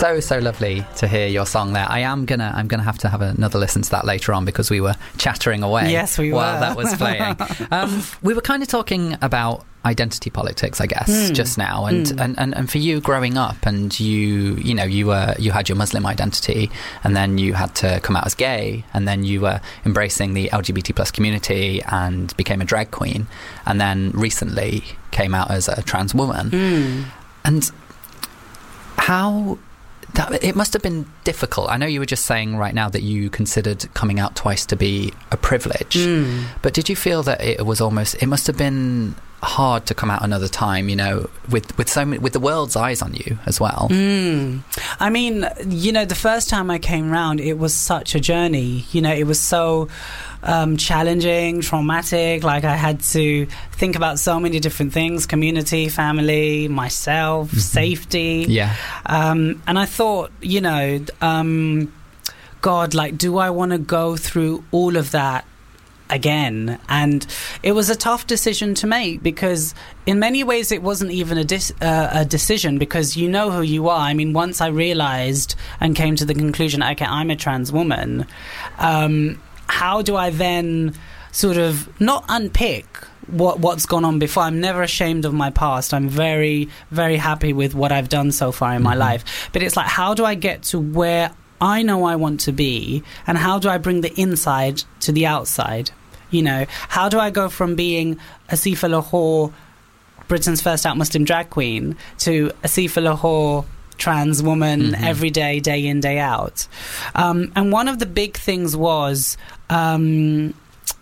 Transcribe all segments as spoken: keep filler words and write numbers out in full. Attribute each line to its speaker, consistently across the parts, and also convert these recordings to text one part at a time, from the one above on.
Speaker 1: so so lovely to hear your song there. I am gonna I'm gonna have to have another listen to that later on, because we were chattering away.
Speaker 2: Yes, we
Speaker 1: while
Speaker 2: were.
Speaker 1: that was playing. um, we were kind of talking about identity politics, I guess, mm. just now, and, mm. and, and and for you growing up, and you you know you were you had your Muslim identity, and then you had to come out as gay, and then you were embracing the L G B T plus community and became a drag queen, and then recently came out as a trans woman. Mm. And how that, it must have been difficult. I know you were just saying right now that you considered coming out twice to be a privilege, mm. but did you feel that it was almost, it must have been hard to come out another time, you know, with with so many, with the world's eyes on you as well?
Speaker 2: Mm. I mean, you know, the first time I came round, it was such a journey. You know, it was so um, challenging, traumatic. Like, I had to think about so many different things: community, family, myself, mm-hmm. safety.
Speaker 1: Yeah.
Speaker 2: Um, and I thought, you know, um, God, like, do I want to go through all of that again? And it was a tough decision to make, because in many ways it wasn't even a, dis- uh, a decision, because you know who you are. I mean, once I realized and came to the conclusion, okay, I'm a trans woman, um, how do I then sort of not unpick what what's gone on before? I'm never ashamed of my past. I'm very, very happy with what I've done so far in mm-hmm. my life. But it's like, how do I get to where I know I want to be, and how do I bring the inside to the outside? You know, how do I go from being Asifa Lahore, Britain's first out Muslim drag queen, to Asifa Lahore, trans woman, mm-hmm. every day, day in, day out? Um, and one of the big things was um,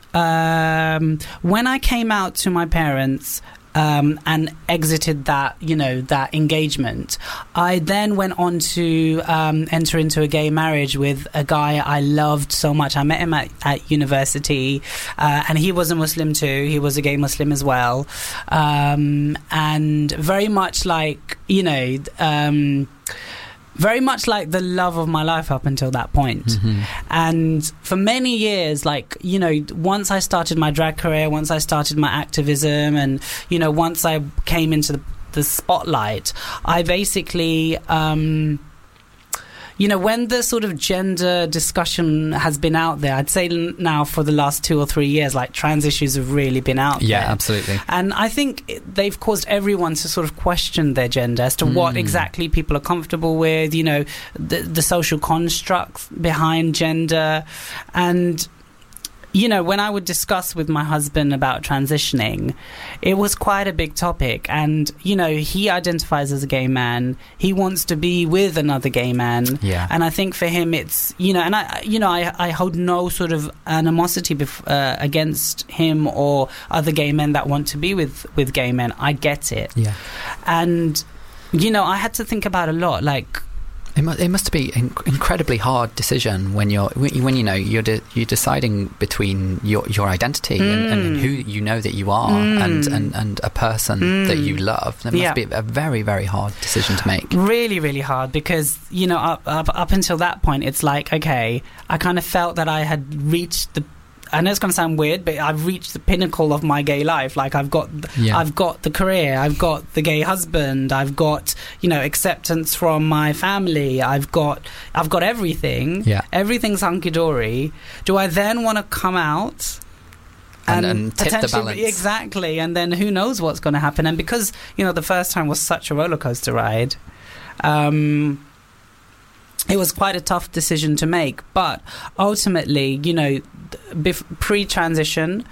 Speaker 2: um, when I came out to my parents um, and exited that, you know, that engagement, I then went on to um, enter into a gay marriage with a guy I loved so much. I met him at, at university, uh, and he was a Muslim too. He was a gay Muslim as well. Um, and very much like, you know, um, very much like the love of my life up until that point. Mm-hmm. And for many years, like, you know, once I started my drag career, once I started my activism, and, you know, once I came into the, the spotlight, I basically, um, you know, when the sort of gender discussion has been out there, I'd say now for the last two or three years, like, trans issues have really been out
Speaker 1: yeah,
Speaker 2: there.
Speaker 1: Yeah, absolutely.
Speaker 2: And I think it, they've caused everyone to sort of question their gender as to mm. what exactly people are comfortable with, you know, the, the social constructs behind gender. And, you know, when I would discuss with my husband about transitioning, it was quite a big topic. And, you know, he identifies as a gay man. He wants to be with another gay man.
Speaker 1: Yeah.
Speaker 2: And I think for him it's, you know, and I, you know, I, I hold no sort of animosity bef- uh, against him or other gay men that want to be with, with gay men. I get it.
Speaker 1: Yeah.
Speaker 2: And, you know, I had to think about a lot, like,
Speaker 1: It must, it must be an incredibly hard decision when you're when you know you're de- you're deciding between your your identity mm. and, and who you know that you are mm. and, and, and a person mm. that you love. It must
Speaker 2: yeah.
Speaker 1: be a very very hard decision to make.
Speaker 2: Really, really hard, because, you know, up up up until that point, it's like, okay, I kind of felt that I had reached the. I know it's going to sound weird, but I've reached the pinnacle of my gay life. Like, I've got, yeah. I've got the career, I've got the gay husband, I've got, you know, acceptance from my family, I've got, I've got everything.
Speaker 1: Yeah.
Speaker 2: Everything's hunky dory. Do I then want to come out
Speaker 1: and, and, and tip the balance?
Speaker 2: Exactly. And then who knows what's going to happen? And because, you know, the first time was such a roller coaster ride, um, it was quite a tough decision to make. But ultimately, you know, pre-transition,